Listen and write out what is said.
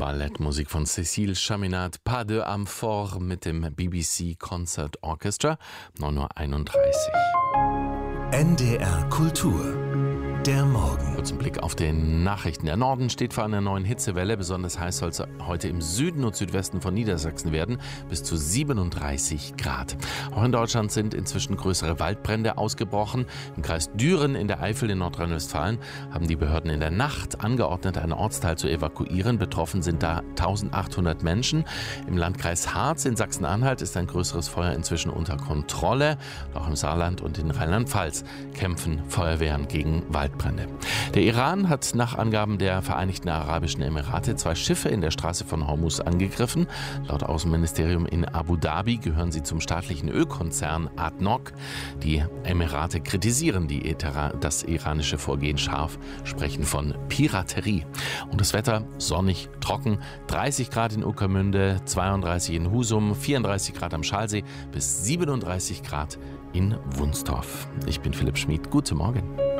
Ballettmusik von Cécile Chaminade, Pas de Amphore mit dem BBC Concert Orchestra, 9:31 Uhr. NDR Kultur. Der Morgen. Kurz ein Blick auf den Nachrichten. Der Norden steht vor einer neuen Hitzewelle. Besonders heiß soll es heute im Süden und Südwesten von Niedersachsen werden, bis zu 37 Grad. Auch in Deutschland sind inzwischen größere Waldbrände ausgebrochen. Im Kreis Düren in der Eifel in Nordrhein-Westfalen haben die Behörden in der Nacht angeordnet, einen Ortsteil zu evakuieren. Betroffen sind da 1800 Menschen. Im Landkreis Harz in Sachsen-Anhalt ist ein größeres Feuer inzwischen unter Kontrolle. Auch im Saarland und in Rheinland-Pfalz kämpfen Feuerwehren gegen Waldbrände. Der Iran hat nach Angaben der Vereinigten Arabischen Emirate 2 Schiffe in der Straße von Hormuz angegriffen. Laut Außenministerium in Abu Dhabi gehören sie zum staatlichen Ölkonzern ADNOC. Die Emirate kritisieren das iranische Vorgehen scharf, sprechen von Piraterie. Und das Wetter sonnig, trocken, 30 Grad in Ueckermünde, 32 in Husum, 34 Grad am Schalsee bis 37 Grad in Wunstorf. Ich bin Philipp Schmid. Guten Morgen.